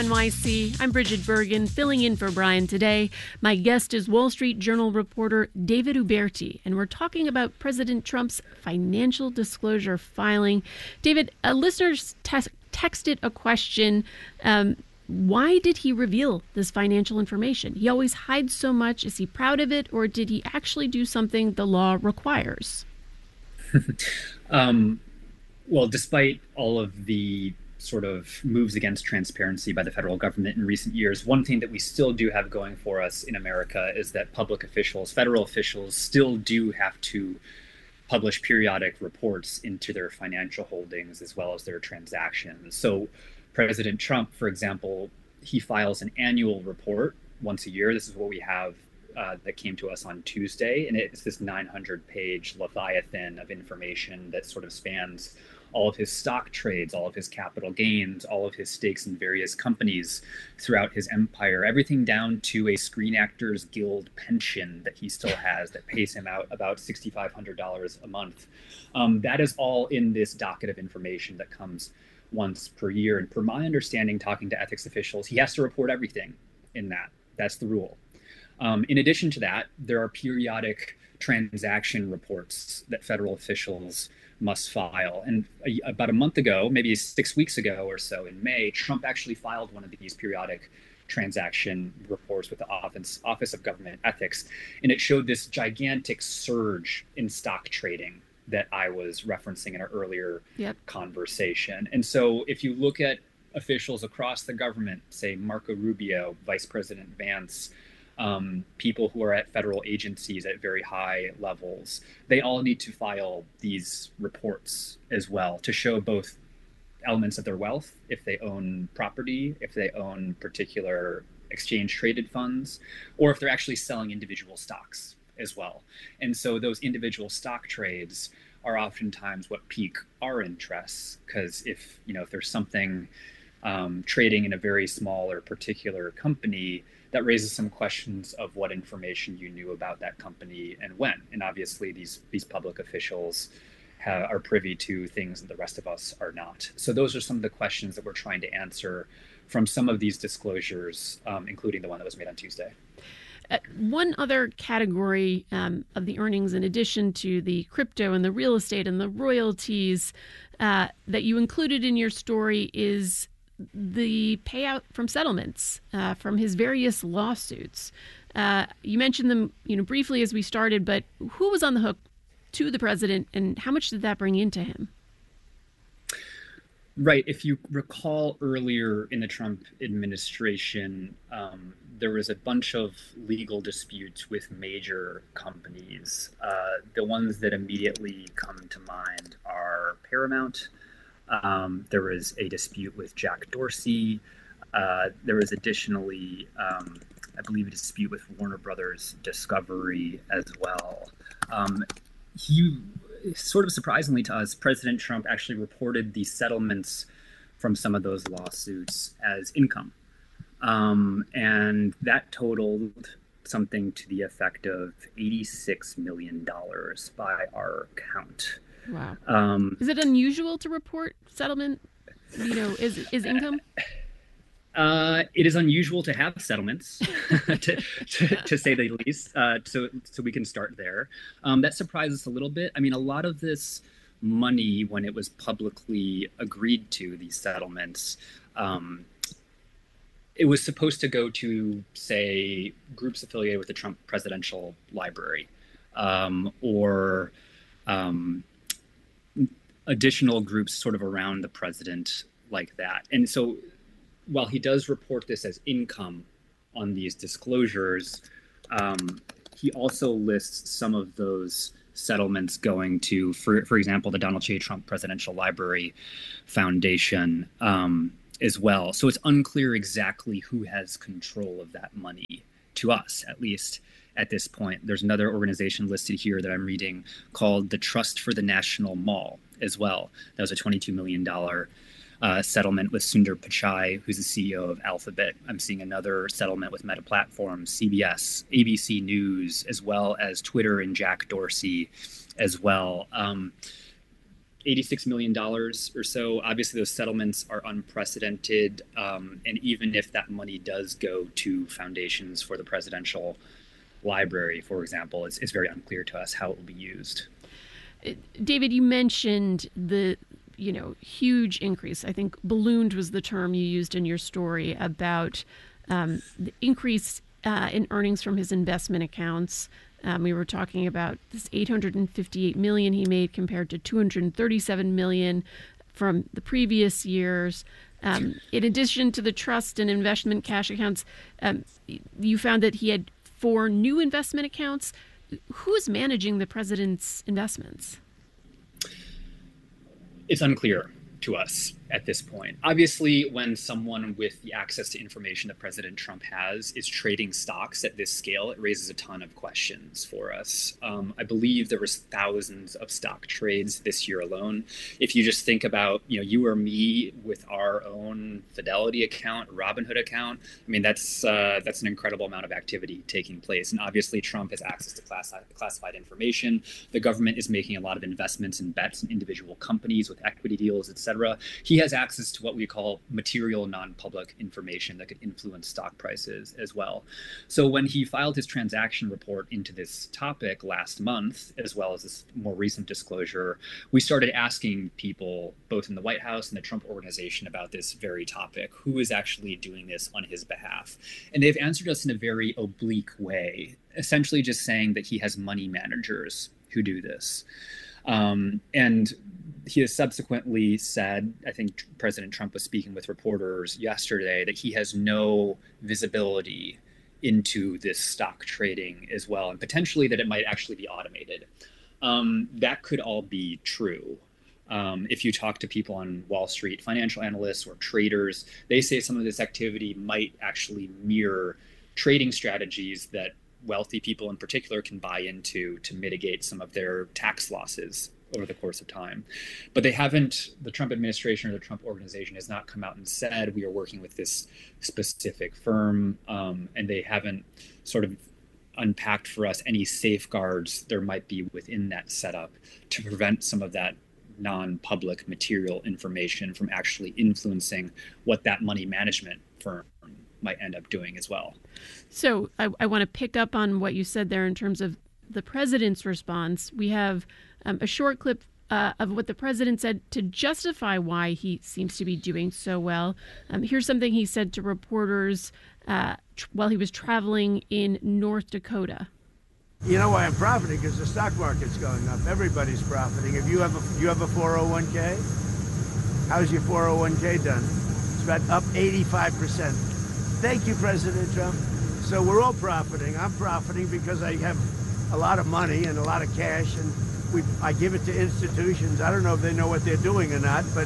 NYC. I'm Bridget Bergen, filling in for Brian today. My guest is Wall Street Journal reporter David Uberti, and we're talking about President Trump's financial disclosure filing. David, listeners texted a question. Why did he reveal this financial information? He always hides so much. Is he proud of it, or did he actually do something the law requires? Well, despite all of the sort of moves against transparency by the federal government in recent years, one thing that we still do have going for us in America is that public officials, federal officials, still do have to publish periodic reports into their financial holdings as well as their transactions. So President Trump, for example, he files an annual report once a year. This is what we have that came to us on Tuesday, and it's this 900-page leviathan of information that sort of spans all of his stock trades, all of his capital gains, all of his stakes in various companies throughout his empire, everything down to a Screen Actors Guild pension that he still has that pays him out about $6,500 a month. That is all in this docket of information that comes once per year. And per my understanding, talking to ethics officials, he has to report everything in that. That's the rule. In addition to that, there are periodic transaction reports that federal officials must file. And about a month ago, maybe 6 weeks ago or so in May, Trump actually filed one of these periodic transaction reports with the Office of Government Ethics. And it showed this gigantic surge in stock trading that I was referencing in our earlier conversation. And so if you look at officials across the government, say Marco Rubio, Vice President Vance, people who are at federal agencies at very high levels, they all need to file these reports as well to show both elements of their wealth, if they own property, if they own particular exchange traded funds, or if they're actually selling individual stocks as well. And so those individual stock trades are oftentimes what pique our interests, because if there's something trading in a very small or particular company, that raises some questions of what information you knew about that company and when. And obviously these public officials are privy to things that the rest of us are not. So those are some of the questions that we're trying to answer from some of these disclosures, including the one that was made on Tuesday. One other category of the earnings, in addition to the crypto and the real estate and the royalties that you included in your story, is the payout from settlements from his various lawsuits. You mentioned them, briefly as we started, but who was on the hook to the president, and how much did that bring into him? Right. If you recall earlier in the Trump administration, there was a bunch of legal disputes with major companies. The ones that immediately come to mind are Paramount. There was a dispute with Jack Dorsey. There was additionally, I believe, a dispute with Warner Brothers Discovery as well. He, sort of surprisingly to us, President Trump actually reported the settlements from some of those lawsuits as income. And that totaled something to the effect of $86 million by our count. Wow. Is it unusual to report settlement, is income? It is unusual to have settlements, to say the least. So we can start there. That surprises us a little bit. I mean, a lot of this money, when it was publicly agreed to, these settlements, it was supposed to go to, say, groups affiliated with the Trump Presidential Library, or additional groups sort of around the president like that. And so while he does report this as income on these disclosures, he also lists some of those settlements going to, for example, the Donald J. Trump Presidential Library Foundation as well. So it's unclear exactly who has control of that money, to us, at least at this point. There's another organization listed here that I'm reading called the Trust for the National Mall as well. That was a $22 million settlement with Sundar Pichai, who's the CEO of Alphabet. I'm seeing another settlement with Meta Platforms, CBS, ABC News, as well as Twitter and Jack Dorsey as well. $86 million or so. Obviously, those settlements are unprecedented. And even if that money does go to foundations for the presidential library, for example, it's very unclear to us how it will be used. David, you mentioned the huge increase. I think ballooned was the term you used in your story about the increase in earnings from his investment accounts. We were talking about this $858 million he made compared to $237 million from the previous years. In addition to the trust and investment cash accounts, you found that he had 4 new investment accounts. Who's managing the president's investments? It's unclear to us at this point. Obviously, when someone with the access to information that President Trump has is trading stocks at this scale, it raises a ton of questions for us. I believe there was thousands of stock trades this year alone. If you just think about, you or me with our own Fidelity account, Robinhood account, I mean, that's an incredible amount of activity taking place. And obviously, Trump has access to classified information. The government is making a lot of investments and bets in individual companies with equity deals, et cetera. He has access to what we call material non-public information that could influence stock prices as well. So when he filed his transaction report into this topic last month, as well as this more recent disclosure, we started asking people both in the White House and the Trump Organization about this very topic. Who is actually doing this on his behalf? And they've answered us in a very oblique way, essentially just saying that he has money managers who do this. And he has subsequently said, I think President Trump was speaking with reporters yesterday, that he has no visibility into this stock trading as well, and potentially that it might actually be automated. That could all be true. If you talk to people on Wall Street, financial analysts or traders, they say some of this activity might actually mirror trading strategies that wealthy people in particular can buy into to mitigate some of their tax losses over the course of time. But they haven't, the Trump administration or the Trump Organization has not come out and said, we are working with this specific firm, and they haven't sort of unpacked for us any safeguards there might be within that setup to prevent some of that non-public material information from actually influencing what that money management firm might end up doing as well. So I want to pick up on what you said there in terms of the president's response. We have a short clip of what the president said to justify why he seems to be doing so well. Here's something he said to reporters while he was traveling in North Dakota. You know why I'm profiting? Because the stock market's going up. Everybody's profiting. If you have a 401k, how's your 401k done? It's about up 85%. Thank you, President Trump. So we're all profiting. I'm profiting because I have a lot of money and a lot of cash, and I give it to institutions. I don't know if they know what they're doing or not, but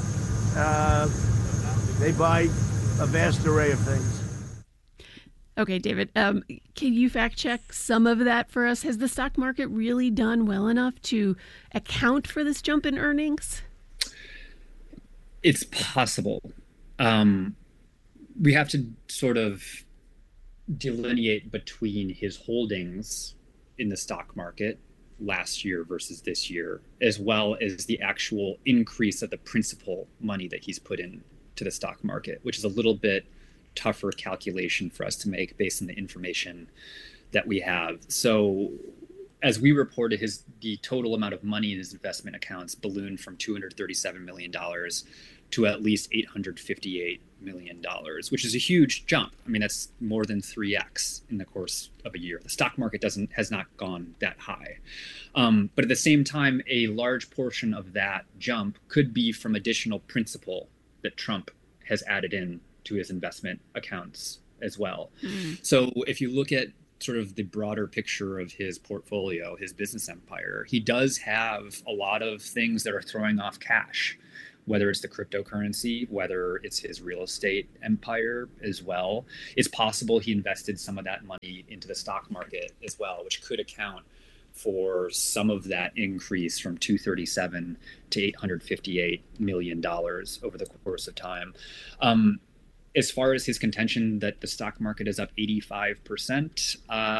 they buy a vast array of things. Okay, David, can you fact check some of that for us? Has the stock market really done well enough to account for this jump in earnings? It's possible. We have to sort of delineate between his holdings in the stock market last year versus this year, as well as the actual increase of the principal money that he's put in to the stock market, which is a little bit tougher calculation for us to make based on the information that we have. So as we reported, the total amount of money in his investment accounts ballooned from $237 million to at least $858 million, which is a huge jump. I mean, that's more than 3x in the course of a year. The stock market has not gone that high. But at the same time, a large portion of that jump could be from additional principal that Trump has added in to his investment accounts as well. So if you look at sort of the broader picture of his portfolio, his business empire, he does have a lot of things that are throwing off cash, whether it's the cryptocurrency, whether it's his real estate empire as well. It's possible he invested some of that money into the stock market as well, which could account for some of that increase from 237 to $858 million over the course of time. As far as his contention that the stock market is up 85%,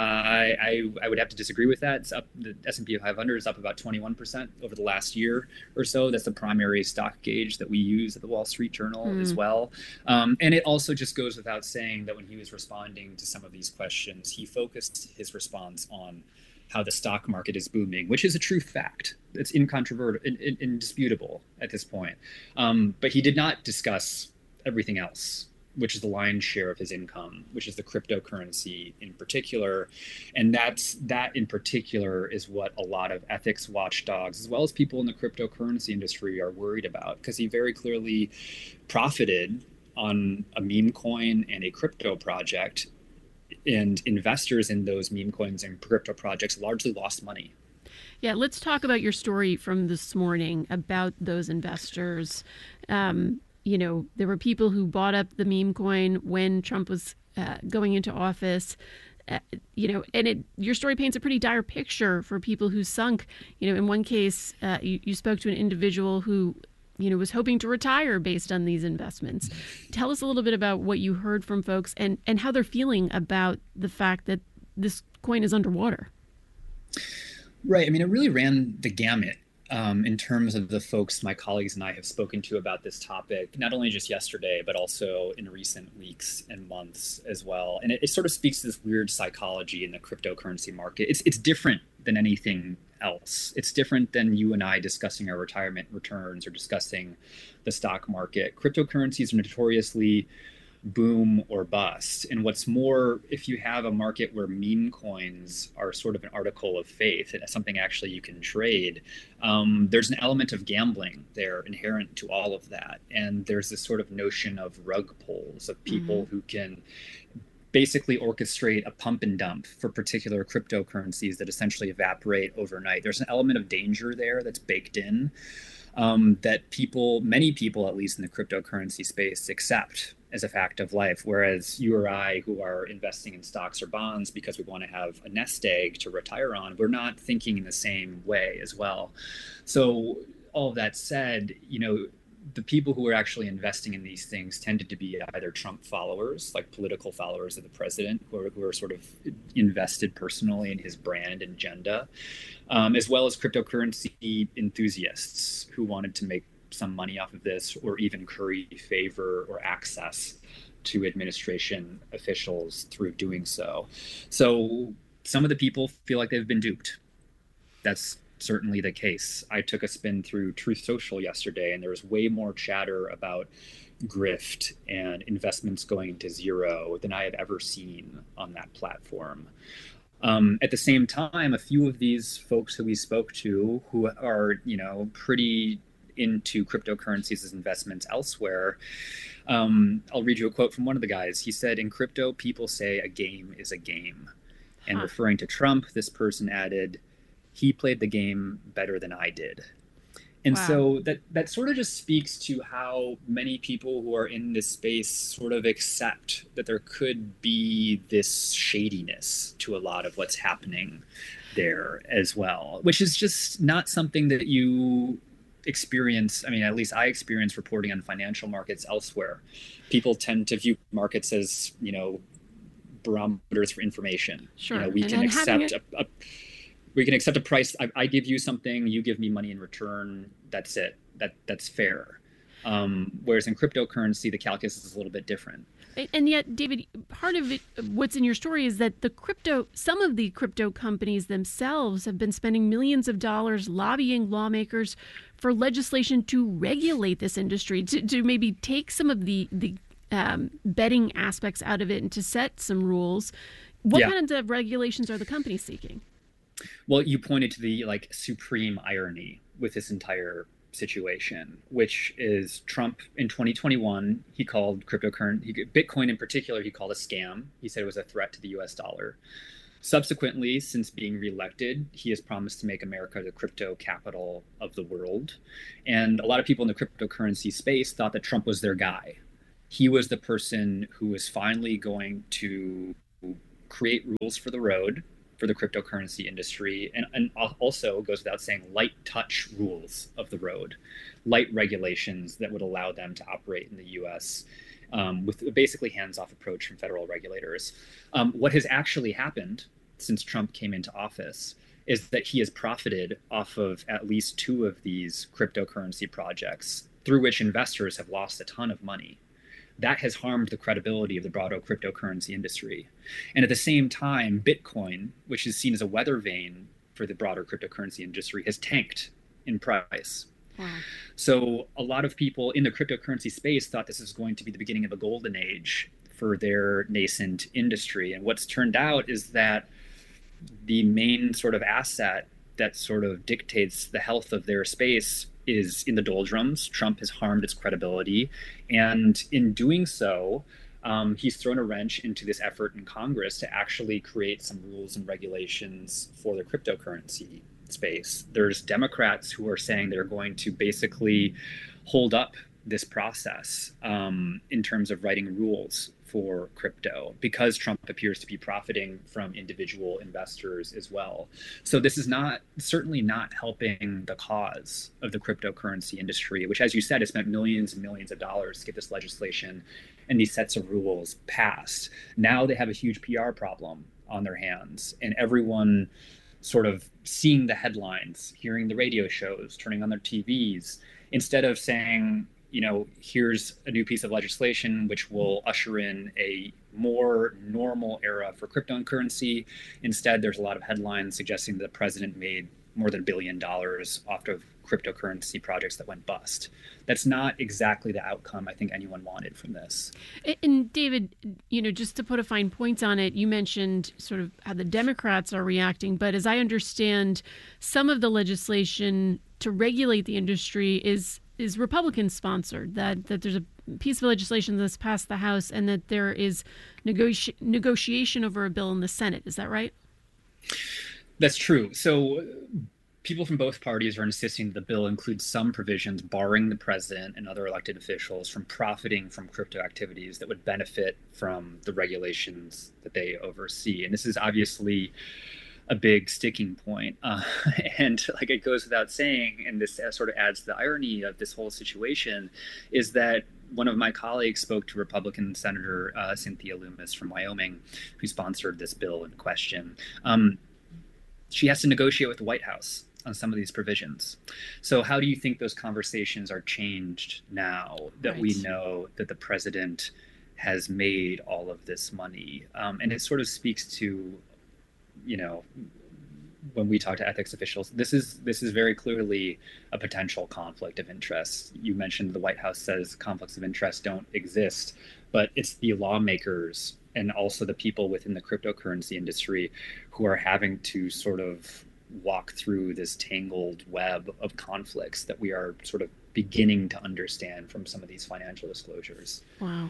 I would have to disagree with that. It's up, the S&P 500 is up about 21% over the last year or so. That's the primary stock gauge that we use at the Wall Street Journal as well. And it also just goes without saying that when he was responding to some of these questions, he focused his response on how the stock market is booming, which is a true fact. It's incontrovertible, indisputable at this point. But he did not discuss everything else, which is the lion's share of his income, which is the cryptocurrency in particular. And that in particular is what a lot of ethics watchdogs, as well as people in the cryptocurrency industry, are worried about, because he very clearly profited on a meme coin and a crypto project, and investors in those meme coins and crypto projects largely lost money. Yeah, let's talk about your story from this morning about those investors. You know, there were people who bought up the meme coin when Trump was going into office. You know, and your story paints a pretty dire picture for people who sunk. You know, in one case, you spoke to an individual who, you know, was hoping to retire based on these investments. Tell us a little bit about what you heard from folks and how they're feeling about the fact that this coin is underwater. Right. I mean, it really ran the gamut in terms of the folks my colleagues and I have spoken to about this topic, not only just yesterday, but also in recent weeks and months as well. And it sort of speaks to this weird psychology in the cryptocurrency market. It's different than anything else. It's different than you and I discussing our retirement returns or discussing the stock market. Cryptocurrencies are notoriously boom or bust. And what's more, if you have a market where meme coins are sort of an article of faith and something actually you can trade, there's an element of gambling there inherent to all of that. And there's this sort of notion of rug pulls, of people who can basically orchestrate a pump and dump for particular cryptocurrencies that essentially evaporate overnight. There's an element of danger there that's baked in, that many people, at least in the cryptocurrency space, accept as a fact of life. Whereas you or I, who are investing in stocks or bonds because we want to have a nest egg to retire on, we're not thinking in the same way as well. So all of that said, you know, the people who are actually investing in these things tended to be either Trump followers, like political followers of the president, who are sort of invested personally in his brand and agenda, as well as cryptocurrency enthusiasts who wanted to make some money off of this, or even curry favor or access to administration officials through doing so. So some of the people feel like they've been duped. That's certainly the case. I took a spin through Truth Social yesterday, and there was way more chatter about grift and investments going into zero than I have ever seen on that platform. At the same time, a few of these folks who we spoke to, who are, you know, pretty into cryptocurrencies as investments elsewhere, I'll read you a quote from one of the guys. He said, "In crypto, people say a game is a game." And referring to Trump, this person added, "He played the game better than I did." And so that sort of just speaks to how many people who are in this space sort of accept that there could be this shadiness to a lot of what's happening there as well, which is just not something that you experience. I mean, at least I experience reporting on financial markets elsewhere. People tend to view markets as, you know, barometers for information. Sure. You know, we can accept a price. I give you something, you give me money in return. That's it. That's fair. Whereas in cryptocurrency, the calculus is a little bit different. And yet, David, part of it, what's in your story is that some of the crypto companies themselves have been spending millions of dollars lobbying lawmakers for legislation to regulate this industry, to maybe take some of the betting aspects out of it and to set some rules. What kinds of regulations are the companies seeking? Well, you pointed to the supreme irony with this entire situation, which is Trump in 2021, he called Bitcoin in particular, he called a scam. He said it was a threat to the US dollar. Subsequently, since being reelected, he has promised to make America the crypto capital of the world. And a lot of people in the cryptocurrency space thought that Trump was their guy. He was the person who was finally going to create rules for the road for the cryptocurrency industry, and also goes without saying, light touch rules of the road, light regulations that would allow them to operate in the US with a basically hands-off approach from federal regulators. What has actually happened since Trump came into office is that he has profited off of at least 2 of these cryptocurrency projects through which investors have lost a ton of money. That has harmed the credibility of the broader cryptocurrency industry. And at the same time, Bitcoin, which is seen as a weather vane for the broader cryptocurrency industry, has tanked in price. Wow. So a lot of people in the cryptocurrency space thought this was going to be the beginning of a golden age for their nascent industry. And what's turned out is that the main sort of asset that sort of dictates the health of their space is in the doldrums. Trump has harmed its credibility. And in doing so, he's thrown a wrench into this effort in Congress to actually create some rules and regulations for the cryptocurrency space. There's Democrats who are saying they're going to basically hold up this process in terms of writing rules for crypto, because Trump appears to be profiting from individual investors as well. So this is certainly not helping the cause of the cryptocurrency industry, which, as you said, has spent millions and millions of dollars to get this legislation and these sets of rules passed. Now they have a huge PR problem on their hands, and everyone sort of seeing the headlines, hearing the radio shows, turning on their TVs, instead of saying, here's a new piece of legislation which will usher in a more normal era for cryptocurrency. Instead, there's a lot of headlines suggesting that the president made more than $1 billion off of cryptocurrency projects that went bust. That's not exactly the outcome I think anyone wanted from this. And David, just to put a fine point on it, you mentioned sort of how the Democrats are reacting, but as I understand, some of the legislation to regulate the industry is Republican sponsored, that there's a piece of legislation that's passed the House and that there is negotiation over a bill in the Senate. Is that right? That's true. So people from both parties are insisting that the bill includes some provisions barring the president and other elected officials from profiting from crypto activities that would benefit from the regulations that they oversee. And this is obviously a big sticking point. And like it goes without saying, and this sort of adds to the irony of this whole situation, is that one of my colleagues spoke to Republican Senator Cynthia Lummis from Wyoming, who sponsored this bill in question. She has to negotiate with the White House on some of these provisions. So how do you think those conversations are changed now that we know that the president has made all of this money? And it sort of speaks to, when we talk to ethics officials, this is very clearly a potential conflict of interest. You mentioned the White House says conflicts of interest don't exist, but it's the lawmakers and also the people within the cryptocurrency industry who are having to sort of walk through this tangled web of conflicts that we are sort of beginning to understand from some of these financial disclosures. Wow.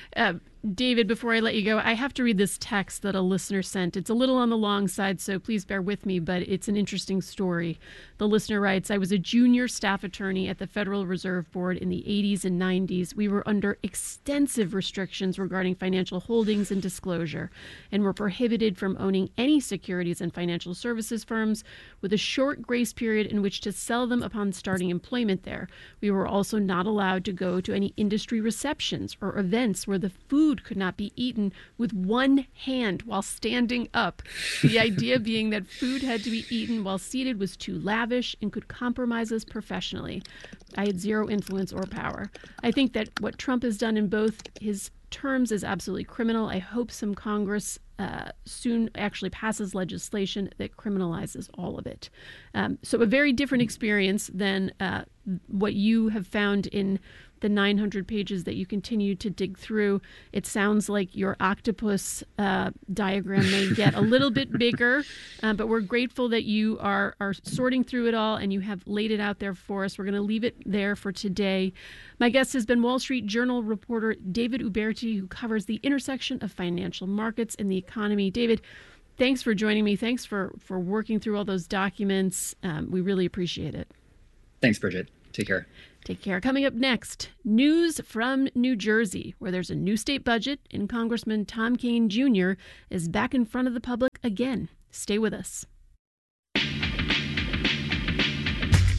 David, before I let you go, I have to read this text that a listener sent. It's a little on the long side, so please bear with me, but it's an interesting story. The listener writes, I was a junior staff attorney at the Federal Reserve Board in the 80s and 90s. We were under extensive restrictions regarding financial holdings and disclosure, and were prohibited from owning any securities in financial services firms, with a short grace period in which to sell them upon starting employment there. We were also not allowed to go to any industry receptions or events where the food could not be eaten with one hand while standing up. The idea being that food had to be eaten while seated was too lavish and could compromise us professionally. I had zero influence or power. I think that what Trump has done in both his terms is absolutely criminal. I hope some Congress soon actually passes legislation that criminalizes all of it. So a very different experience than what you have found in the 900 pages that you continue to dig through. It sounds like your octopus diagram may get a little bit bigger, but we're grateful that you are sorting through it all and you have laid it out there for us. We're going to leave it there for today. My guest has been Wall Street Journal reporter David Uberti, who covers the intersection of financial markets and the economy. David, thanks for joining me. Thanks for working through all those documents. We really appreciate it. Thanks, Bridget. Take care. Take care. Coming up next, news from New Jersey, where there's a new state budget and Congressman Tom Kean Jr. is back in front of the public again. Stay with us.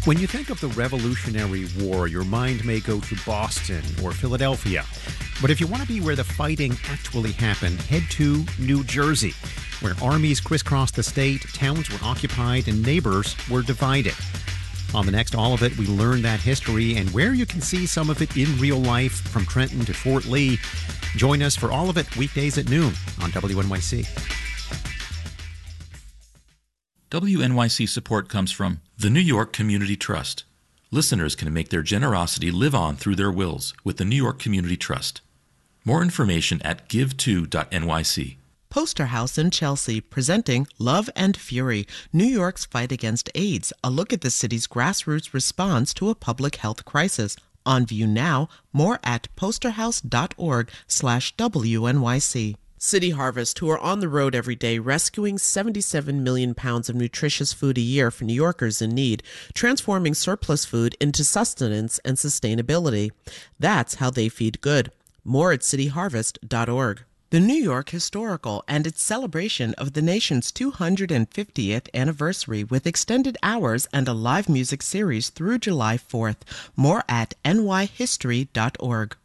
When you think of the Revolutionary War, your mind may go to Boston or Philadelphia. But if you want to be where the fighting actually happened, head to New Jersey, where armies crisscrossed the state, towns were occupied, and neighbors were divided. On the next All of It, we learn that history and where you can see some of it in real life, from Trenton to Fort Lee. Join us for All of It weekdays at noon on WNYC. WNYC support comes from the New York Community Trust. Listeners can make their generosity live on through their wills with the New York Community Trust. More information at give2.nyc. Poster House in Chelsea, presenting Love and Fury, New York's fight against AIDS, a look at the city's grassroots response to a public health crisis. On view now, more at posterhouse.org/WNYC. City Harvest, who are on the road every day rescuing 77 million pounds of nutritious food a year for New Yorkers in need, transforming surplus food into sustenance and sustainability. That's how they feed good. More at cityharvest.org. The New York Historical and its celebration of the nation's 250th anniversary with extended hours and a live music series through July 4th. More at nyhistory.org.